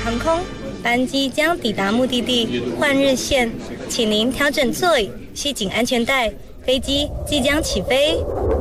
航空，班机将抵达目的地换日线，请您调整座椅，系紧安全带，飞机即将起飞。